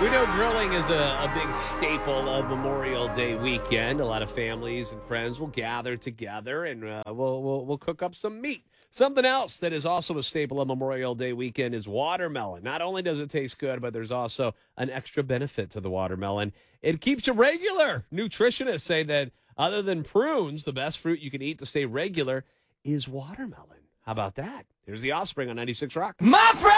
We know grilling is a big staple of Memorial Day weekend. A lot of families and friends will gather together and we'll cook up some meat. Something else that is also a staple of Memorial Day weekend is watermelon. Not only does it taste good, but there's also an extra benefit to the watermelon. It keeps you regular. Nutritionists say that other than prunes, the best fruit you can eat to stay regular is watermelon. How about that? Here's The Offspring on 96 Rock. My friend!